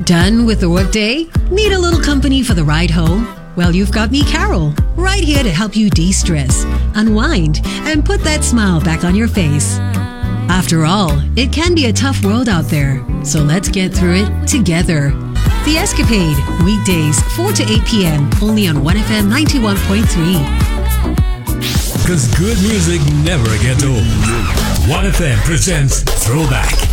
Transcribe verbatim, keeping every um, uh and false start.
Done with the workday? Need a little company for the ride home? Well, you've got me, Carol, right here to help you de-stress, unwind, and put that smile back on your face. After all, it can be a tough world out there, so let's get through it together. The Escapade, weekdays, four to eight p.m., only on one F M ninety-one point three. Because good music never gets old. one F M presents Throwback.